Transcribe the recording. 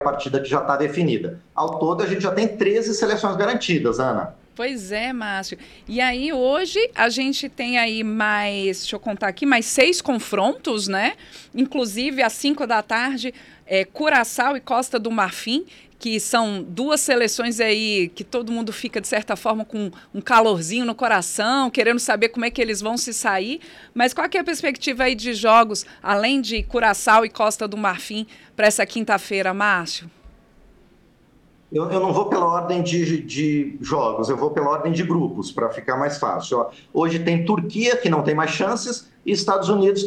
partida que já está definida. Ao todo, a gente já tem 13 seleções garantidas, Ana. Pois é, Márcio. E aí, hoje, a gente tem aí mais, deixa eu contar aqui, mais 6 confrontos, né? Inclusive, às 5 da tarde, Curaçao e Costa do Marfim, que são duas seleções aí que todo mundo fica, de certa forma, com um calorzinho no coração, querendo saber como é que eles vão se sair. Mas qual que é a perspectiva aí de jogos, além de Curaçao e Costa do Marfim, para essa quinta-feira, Márcio? Eu não vou pela ordem de jogos, eu vou pela ordem de grupos, para ficar mais fácil. Ó, hoje tem Turquia, que não tem mais chances, e Estados Unidos,